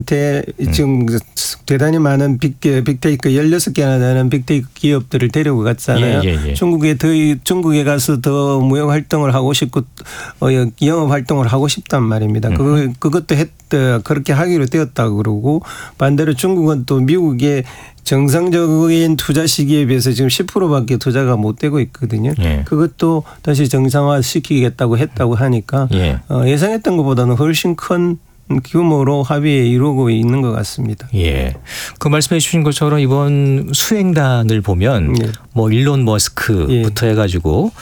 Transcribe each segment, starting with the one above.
지금 대단히 많은 빅테이크 16개나 되는 빅테이크 기업들을 데리고 갔잖아요. 중국에 가서 더 무역 활동을 하고 싶고 영업 활동을 하고 싶단 말입니다. 그것도 그렇게 하기로 되었다고 그러고 반대로 중국은 또 미국의 정상적인 투자 시기에 비해서 지금 10%밖에 투자가 못 되고 있거든요. 그것도 다시 정상화시키겠다고 했다고 하니까 예상했던 것보다는 훨씬 큰 규모로 합의에 이루고 있는 것 같습니다. 예. 그 말씀해 주신 것처럼 이번 수행단을 보면 뭐 일론 머스크부터 해가지고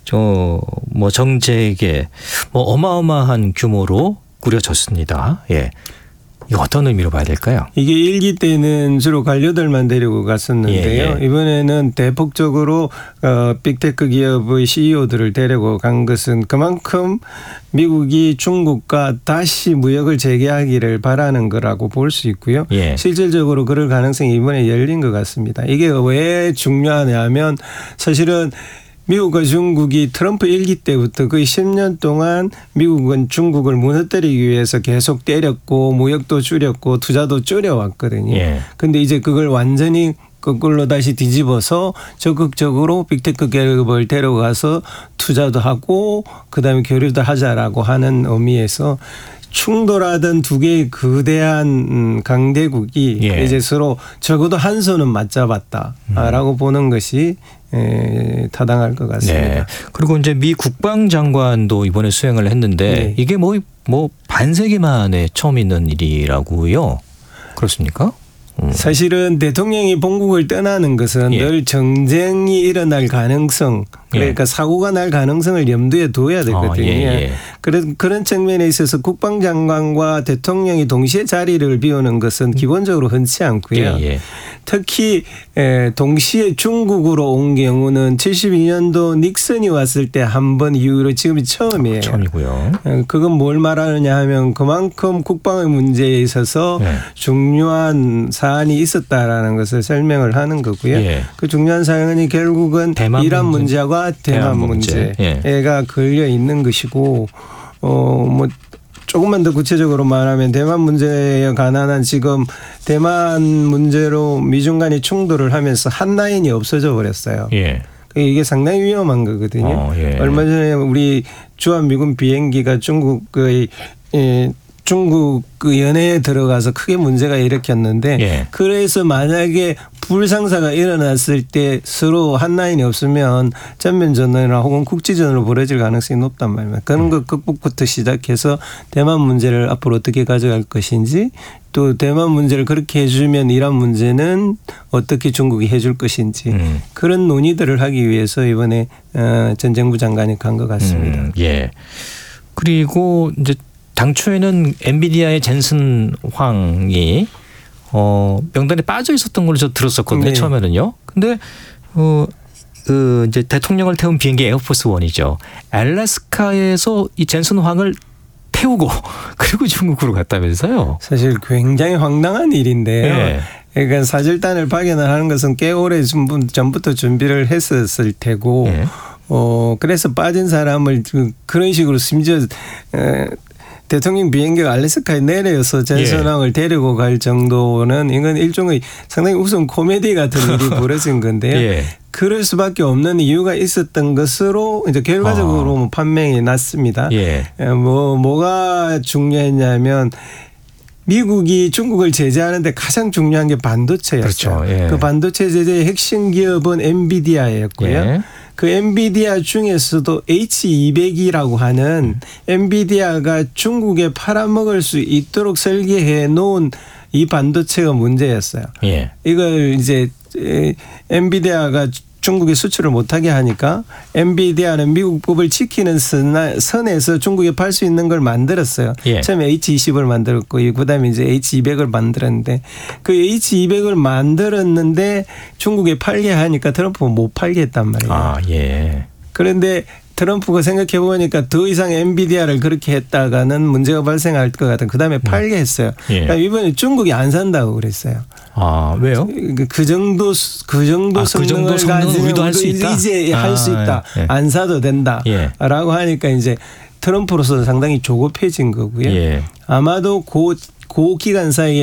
뭐 정재계 뭐 어마어마한 규모로 꾸려졌습니다. 예. 이거 어떤 의미로 봐야 될까요? 이게 1기 때는 주로 관료들만 데리고 갔었는데요. 이번에는 대폭적으로 빅테크 기업의 CEO들을 데리고 간 것은 그만큼 미국이 중국과 다시 무역을 재개하기를 바라는 거라고 볼 수 있고요. 실질적으로 그럴 가능성이 이번에 열린 것 같습니다. 이게 왜 중요하냐면 사실은 미국과 중국이 트럼프 1기 때부터 거의 10년 동안 미국은 중국을 무너뜨리기 위해서 계속 때렸고 무역도 줄였고 투자도 줄여왔거든요. 그런데 이제 그걸 완전히 거꾸로 다시 뒤집어서 적극적으로 빅테크 기업을 데려가서 투자도 하고 그다음에 교류도 하자라고 하는 의미에서 충돌하던 두 개의 거대한 강대국이 이제 서로 적어도 한 손은 맞잡았다라고 보는 것이 타당할 것 같습니다. 네. 그리고 이제 미 국방장관도 이번에 수행을 했는데 이게 뭐 반세기 만에 처음 있는 일이라고요. 그렇습니까? 사실은 대통령이 본국을 떠나는 것은 늘 정쟁이 일어날 가능성 그러니까 사고가 날 가능성을 염두에 둬야 되거든요. 그런 측면에 있어서 국방장관과 대통령이 동시에 자리를 비우는 것은 기본적으로 흔치 않고요. 특히 동시에 중국으로 온 경우는 72년도 닉슨이 왔을 때 한 번 이후로 지금이 처음이에요. 처음이고요. 그건 뭘 말하느냐 하면 그만큼 국방의 문제에 있어서 중요한 사안이 있었다라는 것을 설명을 하는 거고요. 그 중요한 사안이 결국은 이란 문제와 대만 문제가 걸려 있는 것이고 뭐 조금만 더 구체적으로 말하면 대만 문제에 관한 지금 대만 문제로 미중 간의 충돌을 하면서 한 라인이 없어져 버렸어요. 이게 상당히 위험한 거거든요. 얼마 전에 우리 주한미군 비행기가 중국의 중국 그 연해에 들어가서 크게 문제가 일으켰는데 그래서 만약에 불상사가 일어났을 때 서로 한 라인이 없으면 전면전이나 혹은 국지전으로 벌어질 가능성이 높단 말입니다. 그런 것 극복부터 시작해서 대만 문제를 앞으로 어떻게 가져갈 것인지 또 대만 문제를 그렇게 해주면 이란 문제는 어떻게 중국이 해줄 것인지 그런 논의들을 하기 위해서 이번에 전쟁부 장관이 간 것 같습니다. 그리고 이제 당초에는 엔비디아의 젠슨 황이 명단에 빠져 있었던 걸로 저 들었었거든요. 처음에는요. 근데 이제 대통령을 태운 비행기 에어포스 원이죠. 알래스카에서 이 젠슨 황을 태우고 그리고 중국으로 갔다면서요. 사실 굉장히 황당한 일인데요. 그러니까 사절단을 발견을 하는 것은 꽤 오래 전부터 준비를 했었을 테고 그래서 빠진 사람을 그런 식으로 심지어 대통령 비행기가 알래스카에 내려서 젠슨왕을 데리고 갈 정도는 이건 일종의 상당히 웃음 코미디 같은 일이 벌어진 건데요. 그럴 수밖에 없는 이유가 있었던 것으로 이제 결과적으로 판명이 났습니다. 뭐가 중요했냐면 미국이 중국을 제재하는데 가장 중요한 게 반도체였어요. 그 반도체 제재의 핵심 기업은 엔비디아였고요. 그 엔비디아 중에서도 H200이라고 하는 엔비디아가 중국에 팔아먹을 수 있도록 설계해 놓은 이 반도체가 문제였어요. 이걸 이제 엔비디아가 중국에 수출을 못하게 하니까 엔비디아는 미국 법을 지키는 선에서 중국에 팔 수 있는 걸 만들었어요. 처음에 H20을 만들었고 그다음에 이제 H200을 만들었는데 그 H200을 만들었는데 중국에 팔게 하니까 트럼프가 못 팔게 했단 말이에요. 그런데 트럼프가 생각해 보니까 더 이상 엔비디아를 그렇게 했다가는 문제가 발생할 것 같은 그다음에 팔게 했어요. 그러니까 이번에 중국이 안 산다고 그랬어요. 왜요? 그 정도 성능을 가지면 우리도 할 수 있다. 이제 할 수 있다. 안 사도 된다라고 하니까 이제 트럼프로서 상당히 조급해진 거고요. 아마도 그 그 기간 사이에